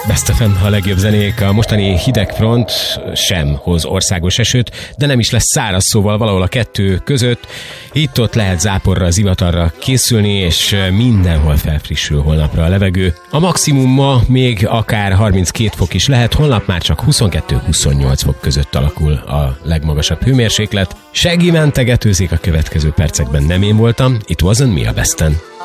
Best FM, a legjobb zenék. A mostani hidegfront sem hoz országos esőt, de nem is lesz száraz, szóval valahol a kettő között. Itt-ott lehet záporra, zivatarra készülni, és mindenhol felfrissül holnapra a levegő. A maximum ma még akár 32 fok is lehet, holnap már csak 22-28 fok között alakul a legmagasabb hőmérséklet. Seggi mentegetőzik a következő percekben, nem én voltam, It Wasn't Me a Besten.